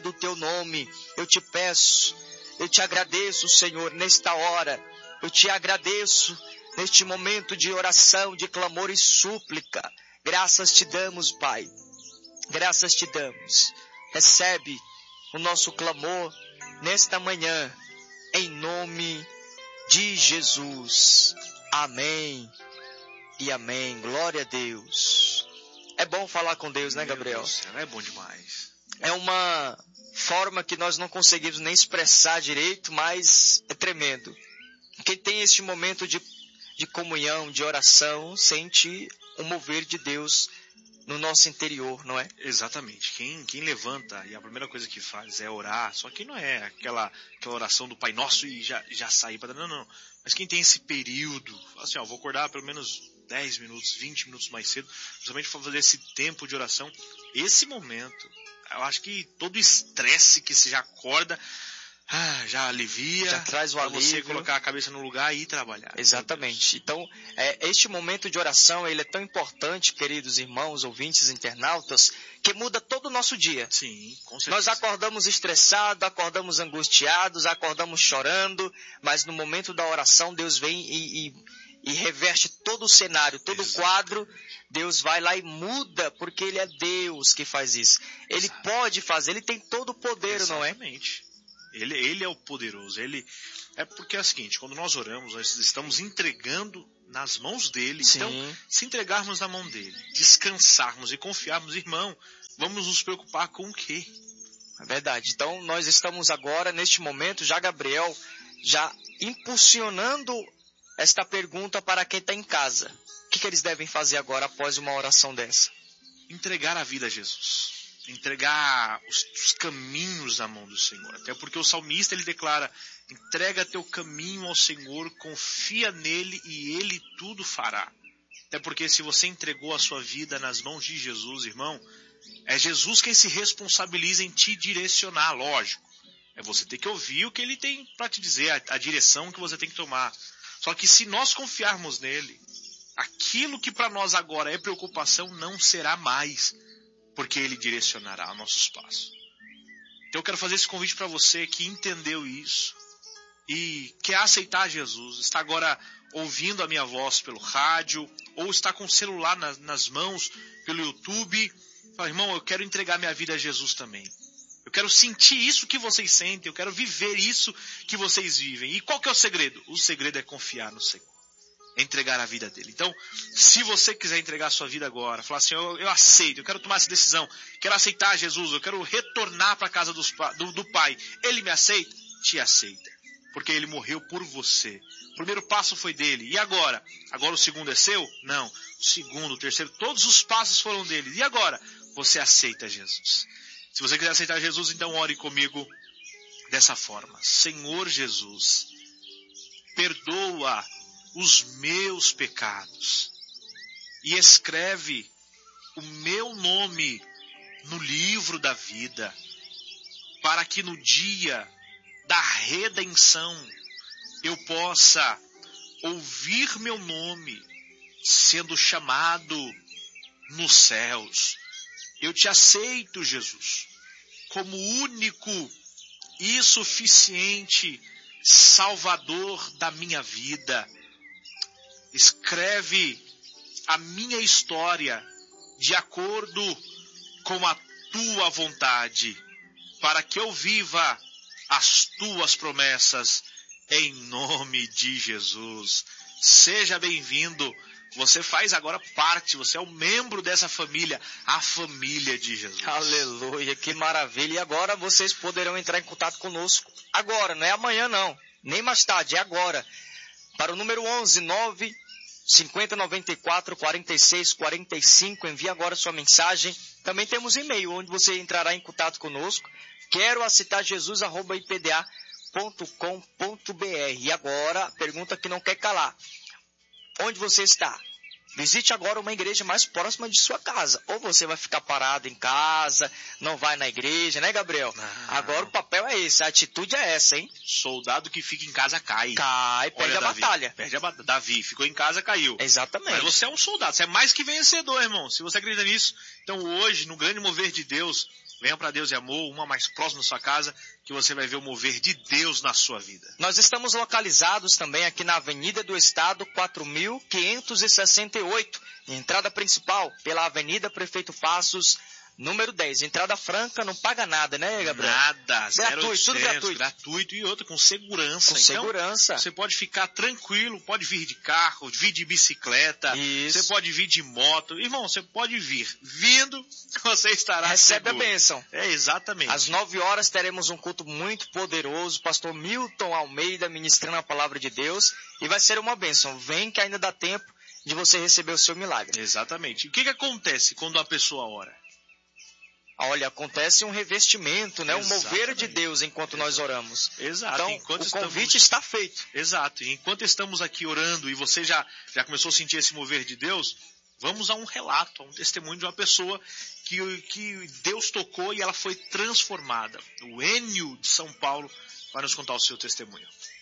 do teu nome. Eu te peço, eu te agradeço, Senhor, nesta hora. Eu te agradeço neste momento de oração, de clamor e súplica. Graças te damos, Pai. Graças te damos. Recebe o nosso clamor nesta manhã, em nome de Jesus. Amém e amém. Glória a Deus. É bom falar com Deus, né, Gabriel? É bom demais. É uma forma que nós não conseguimos nem expressar direito, mas é tremendo. Quem tem este momento de comunhão, de oração, sente o mover de Deus no nosso interior, não é? Exatamente. Quem levanta e a primeira coisa que faz é orar, só que não é aquela oração do Pai Nosso e já sair para... Não. Mas quem tem esse período, assim, vou acordar pelo menos 10 minutos, 20 minutos mais cedo, justamente para fazer esse tempo de oração, esse momento, eu acho que todo o estresse que você já acorda, já alivia, já traz o alívio, você colocar a cabeça no lugar e ir trabalhar. Exatamente. Então, este momento de oração, ele é tão importante, queridos irmãos, ouvintes, internautas, que muda todo o nosso dia. Sim, com certeza. Nós acordamos estressados, acordamos angustiados, acordamos chorando, mas no momento da oração, Deus vem e reverte todo o cenário, todo o quadro. Deus vai lá e muda, porque Ele é Deus que faz isso. Ele pode fazer, Ele tem todo o poder, não é? Exatamente. Ele é o poderoso. É porque é o seguinte, quando nós oramos, nós estamos entregando nas mãos dele. Sim. Então, se entregarmos na mão dele, descansarmos e confiarmos, irmão, vamos nos preocupar com o quê? É verdade. Então, nós estamos agora, neste momento, Gabriel, já impulsionando esta pergunta para quem está em casa. O que eles devem fazer agora após uma oração dessa? Entregar a vida a Jesus. Entregar os caminhos na mão do Senhor. Até porque o salmista, ele declara: entrega teu caminho ao Senhor, confia nele e ele tudo fará. Até porque se você entregou a sua vida nas mãos de Jesus, irmão, é Jesus quem se responsabiliza em te direcionar, lógico. É você ter que ouvir o que ele tem para te dizer, a direção que você tem que tomar. Só que se nós confiarmos nele, aquilo que para nós agora é preocupação não será mais, porque ele direcionará nossos passos. Então eu quero fazer esse convite para você que entendeu isso e quer aceitar Jesus, está agora ouvindo a minha voz pelo rádio, ou está com o celular nas mãos, pelo YouTube. Fala, irmão, eu quero entregar minha vida a Jesus também. Eu quero sentir isso que vocês sentem, eu quero viver isso que vocês vivem. E qual que é o segredo? O segredo é confiar no Senhor. Entregar a vida dele. Então, se você quiser entregar a sua vida agora, falar assim, eu aceito, eu quero tomar essa decisão, quero aceitar Jesus, eu quero retornar para a casa do Pai, ele me aceita? Te aceita, porque ele morreu por você. O primeiro passo foi dele, e agora? Agora o segundo é seu? Não, o segundo, o terceiro, todos os passos foram dele, e agora? Você aceita Jesus. Se você quiser aceitar Jesus, então ore comigo dessa forma: Senhor Jesus, perdoa os meus pecados e escreve o meu nome no livro da vida, para que no dia da redenção eu possa ouvir meu nome sendo chamado nos céus. Eu te aceito, Jesus, como único e suficiente Salvador da minha vida. Escreve a minha história de acordo com a tua vontade, para que eu viva as tuas promessas, em nome de Jesus. Seja bem-vindo. Você faz agora parte, você é um membro dessa família, a família de Jesus. Aleluia, que maravilha. E agora vocês poderão entrar em contato conosco. Agora, não é amanhã não, nem mais tarde, é agora. Para o número 11 9 50 94 46 45, envie agora sua mensagem. Também temos e-mail, onde você entrará em contato conosco. Quero aceitar jesus@ipda.com.br. E agora, a pergunta que não quer calar. Onde você está? Visite agora uma igreja mais próxima de sua casa. Ou você vai ficar parado em casa, não vai na igreja, né, Gabriel? Não. Agora o papel é esse, a atitude é essa, hein? Soldado que fica em casa cai. Cai, perde a batalha. Davi ficou em casa, caiu. Exatamente. Mas você é um soldado, você é mais que vencedor, irmão. Se você acredita nisso, então hoje, no grande mover de Deus, Venha para Deus e Amor, uma mais próxima da sua casa, que você vai ver o mover de Deus na sua vida. Nós estamos localizados também aqui na Avenida do Estado, 4.568, entrada principal pela Avenida Prefeito Passos, número 10. Entrada franca, não paga nada, né, Gabriel? Nada, Gratuito, tudo gratuito. Gratuito e outra, com segurança. Com segurança. Você pode ficar tranquilo, pode vir de carro, vir de bicicleta, Isso. você pode vir de moto. Irmão, você pode vir. Vindo, você estará Recebe seguro. a bênção. É, exatamente. Às 9 horas teremos um culto muito poderoso, pastor Milton Almeida ministrando a palavra de Deus, e vai ser uma bênção. Vem que ainda dá tempo de você receber o seu milagre. Exatamente. E o que acontece quando a pessoa ora? Olha, acontece um revestimento, né? Um mover de Deus enquanto nós oramos. Exato. Então, o convite está feito. Exato. E enquanto estamos aqui orando e você já começou a sentir esse mover de Deus, vamos a um relato, a um testemunho de uma pessoa que Deus tocou e ela foi transformada. O Enio de São Paulo vai nos contar o seu testemunho.